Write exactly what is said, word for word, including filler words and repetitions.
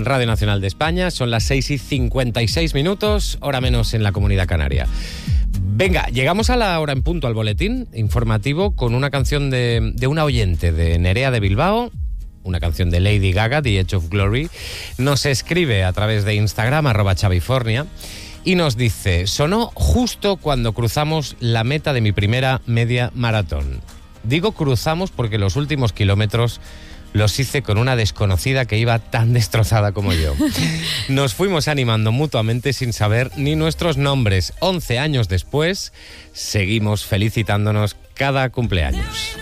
en Radio Nacional de España. Son las seis y cincuenta y seis minutos, hora menos en la Comunidad Canaria. Venga, llegamos a la hora en punto, al boletín informativo, con una canción de, de una oyente, de Nerea de Bilbao, una canción de Lady Gaga, The Edge of Glory. Nos escribe a través de Instagram, arroba Chavifornia, y nos dice: sonó justo cuando cruzamos la meta de mi primera media maratón. Digo cruzamos porque los últimos kilómetros los hice con una desconocida que iba tan destrozada como yo. Nos fuimos animando mutuamente sin saber ni nuestros nombres. once años después, seguimos felicitándonos cada cumpleaños.